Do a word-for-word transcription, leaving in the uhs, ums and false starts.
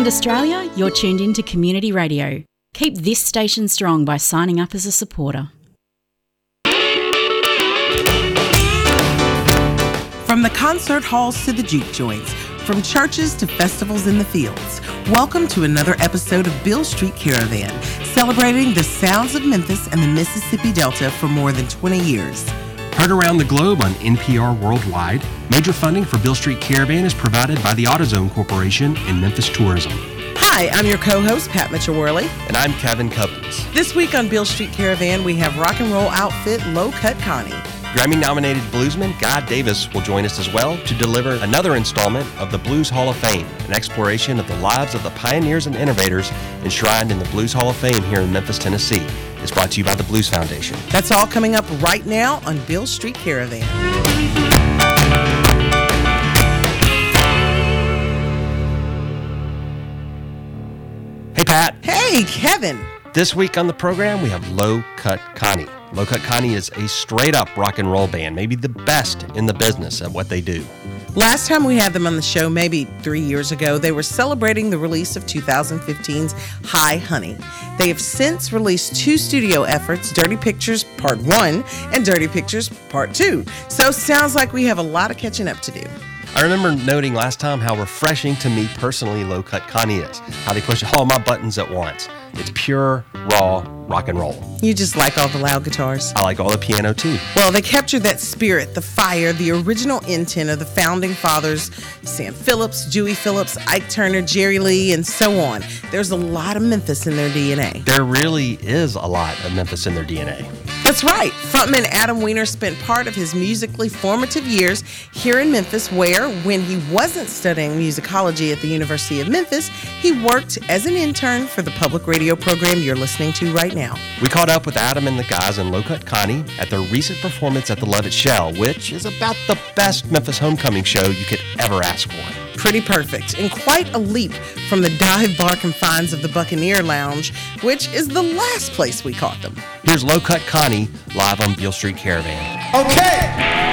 Australia, you're tuned in to Community Radio. Keep this station strong by signing up as a supporter. From the concert halls to the juke joints, from churches to festivals in the fields, welcome to another episode of Beale Street Caravan, celebrating the sounds of Memphis and the Mississippi Delta for more than twenty years. Heard around the globe on N P R Worldwide, major funding for Beale Street Caravan is provided by the AutoZone Corporation and Memphis Tourism. Hi, I'm your co-host, Pat Mitchell-Worley. And I'm Kevin Cubbins. This week on Beale Street Caravan, we have rock and roll outfit Low Cut Connie. Grammy-nominated bluesman Guy Davis will join us as well to deliver another installment of the Blues Hall of Fame, an exploration of the lives of the pioneers and innovators enshrined in the Blues Hall of Fame here in Memphis, Tennessee. It's brought to you by the Blues Foundation. That's all coming up right now on Beale Street Caravan. Hey, Pat. Hey, Kevin. This week on the program, we have Low Cut Connie. Low Cut Connie is a straight-up rock and roll band, maybe the best in the business at what they do. Last time we had them on the show, maybe three years ago, they were celebrating the release of two thousand fifteen's Hi Honey. They have since released two studio efforts, Dirty Pictures Part one and Dirty Pictures Part two. So sounds like we have a lot of catching up to do. I remember noting last time how refreshing to me personally Low Cut Connie is, how they push all my buttons at once. It's pure, raw rock and roll. You just like all the loud guitars? I like all the piano too. Well, they captured that spirit, the fire, the original intent of the founding fathers, Sam Phillips, Dewey Phillips, Ike Turner, Jerry Lee, and so on. There's a lot of Memphis in their D N A. There really is a lot of Memphis in their D N A. That's right. Frontman Adam Weiner spent part of his musically formative years here in Memphis where, when he wasn't studying musicology at the University of Memphis, he worked as an intern for the public radio program you're listening to right now. We caught up with Adam and the guys in Low Cut Connie at their recent performance at the Love It Shell, which is about the best Memphis homecoming show you could ever ask for. Pretty perfect, and quite a leap from the dive bar confines of the Buccaneer Lounge, which is the last place we caught them. Here's Low Cut Connie live on Beale Street Caravan. Okay.